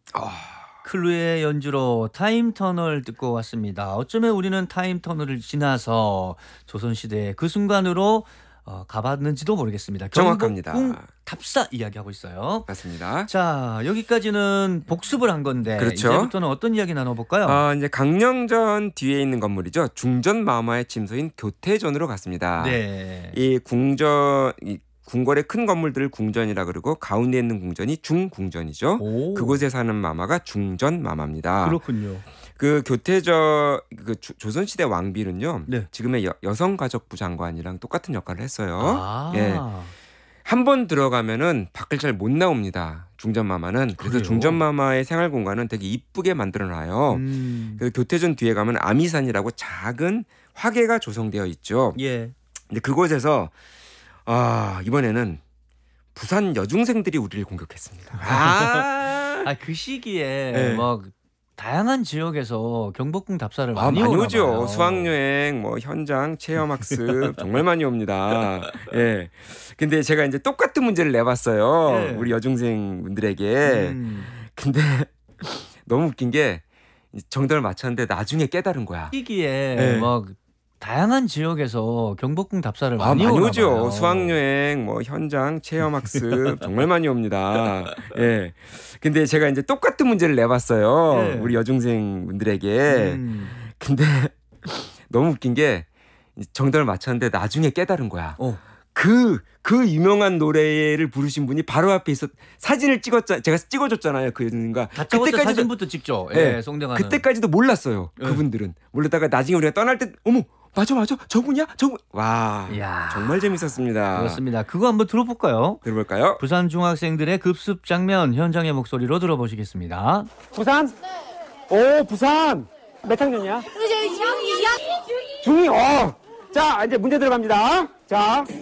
클루의 연주로 타임터널 듣고 왔습니다. 어쩌면 우리는 타임터널을 지나서 조선시대의 그 순간으로 가봤는지도 모르겠습니다. 정확합니다. 경복궁 답사 이야기하고 있어요. 맞습니다. 자, 여기까지는 복습을 한 건데 그렇죠. 이제부터는 어떤 이야기 나눠볼까요? 이제 강령전 뒤에 있는 건물이죠. 중전마마의 침소인 교태전으로 갔습니다. 네. 이 궁궐의 큰 건물들을 궁전이라 그러고 가운데 있는 궁전이 중궁전이죠. 오. 그곳에 사는 마마가 중전마마입니다. 그렇군요. 그 조선시대 왕비는요. 네. 지금의 여성가족부 장관이랑 똑같은 역할을 했어요. 아. 예. 한 번 들어가면은 밖을 잘 못 나옵니다. 중전마마는. 그래서 그래요? 중전마마의 생활 공간은 되게 이쁘게 만들어놔요. 그 교태전 뒤에 가면 아미산이라고 작은 화계가 조성되어 있죠. 예. 근데 그곳에서 이번에는 부산 여중생들이 우리를 공격했습니다. 그 시기에 네. 막 다양한 지역에서 경복궁 답사를 많이 많이 오나 오죠. 봐요. 수학여행, 현장 체험학습 정말 많이 옵니다. 예. 근데 제가 이제 똑같은 문제를 내봤어요. 네. 우리 여중생분들에게. 근데 너무 웃긴 게 정답을 맞췄는데 나중에 깨달은 거야. 시기에 네. 막 다양한 지역에서 경복궁 답사를 많이 많이 오나 오죠. 봐요. 수학여행, 현장 체험학습 정말 많이 옵니다. 예. 근데 제가 이제 똑같은 문제를 내봤어요. 네. 우리 여중생분들에게. 근데 너무 웃긴 게 정답을 맞췄는데 나중에 깨달은 거야. 그 유명한 노래를 부르신 분이 바로 앞에 있어 사진을 제가 찍어줬잖아요. 그 여중생과. 그때까지 사진부터 찍죠. 예, 송정하는. 그때까지도 몰랐어요. 네. 그분들은 몰랐다가 나중에 우리가 떠날 때 어머 맞아 저분이야 저분. 와 이야. 정말 재밌었습니다. 그렇습니다. 그거 한번 들어볼까요? 들어볼까요? 부산 중학생들의 급습 장면 현장의 목소리로 들어보시겠습니다. 부산? 오, 부산. 몇 학년이야? 중이. 자, 이제 문제 들어갑니다. 자.